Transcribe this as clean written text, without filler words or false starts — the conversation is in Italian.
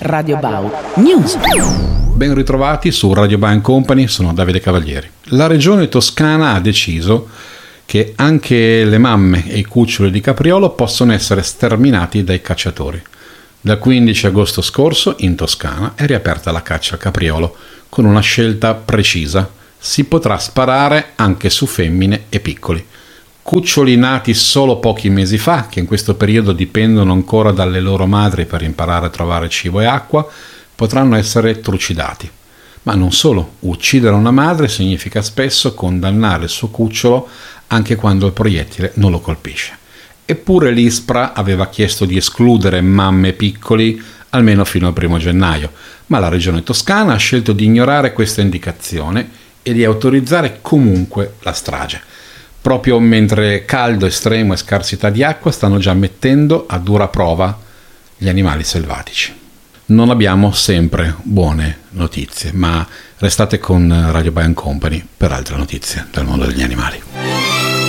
Radio Bau News. Ben ritrovati su Radio Bau Company, sono Davide Cavalieri. La regione Toscana ha deciso che anche le mamme e i cuccioli di capriolo possono essere sterminati dai cacciatori. Dal 15 agosto scorso in Toscana è riaperta la caccia al capriolo con una scelta precisa: si potrà sparare anche su femmine e piccoli. Cuccioli nati solo pochi mesi fa, che in questo periodo dipendono ancora dalle loro madri per imparare a trovare cibo e acqua, potranno essere trucidati. Ma non solo, uccidere una madre significa spesso condannare il suo cucciolo anche quando il proiettile non lo colpisce. Eppure l'ISPRA aveva chiesto di escludere mamme e piccoli almeno fino al 1 gennaio, ma la regione toscana ha scelto di ignorare questa indicazione e di autorizzare comunque la strage, proprio mentre caldo estremo e scarsità di acqua stanno già mettendo a dura prova gli animali selvatici. Non abbiamo sempre buone notizie, ma restate con Radio Bau Company per altre notizie dal mondo degli animali.